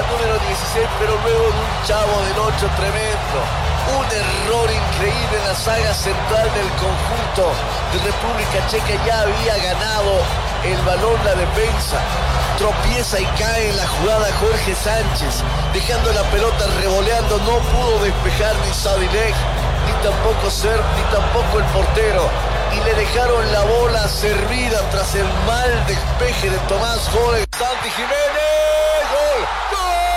número 16, pero luego de un chavo del 8 tremendo. Un error increíble en la saga central del conjunto de República Checa. Ya había ganado el balón la defensa. Tropieza y cae en la jugada Jorge Sánchez, dejando la pelota revoleando. No pudo despejar ni Sadilek, ni tampoco Serp, ni tampoco el portero. Y le dejaron la bola servida tras el mal despeje de Tomás Jorge. Santi Jiménez. ¡Gol! ¡Gol!